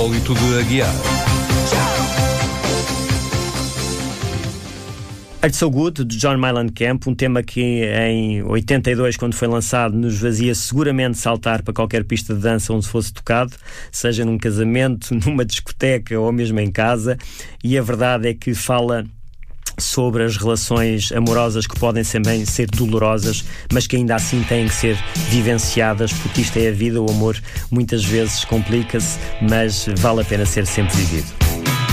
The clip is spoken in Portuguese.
espólito de Aguiar. It's So Good, de John Mellencamp, um tema que em 82, quando foi lançado, nos fazia seguramente saltar para qualquer pista de dança onde fosse tocado, seja num casamento, numa discoteca ou mesmo em casa, e a verdade é que fala sobre as relações amorosas que podem também ser dolorosas, mas que ainda assim têm que ser vivenciadas, porque isto é a vida. O amor muitas vezes complica-se, mas vale a pena ser sempre vivido.